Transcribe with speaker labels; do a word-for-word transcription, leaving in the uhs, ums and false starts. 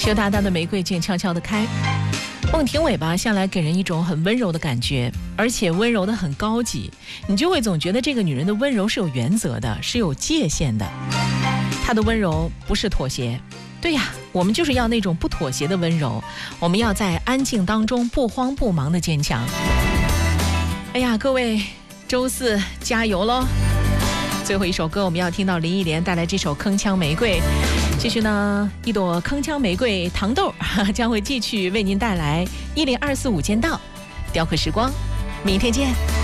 Speaker 1: 羞答答的玫瑰静悄悄地开。孟庭苇吧，向来给人一种很温柔的感觉，而且温柔的很高级，你就会总觉得这个女人的温柔是有原则的，是有界限的。她的温柔不是妥协，对呀，我们就是要那种不妥协的温柔，我们要在安静当中不慌不忙的坚强。哎呀，各位，周四加油喽！最后一首歌我们要听到林忆莲带来这首《铿锵玫瑰》。继续呢，一朵铿锵玫瑰糖豆将会继续为您带来一零二四五间道雕刻时光，明天见。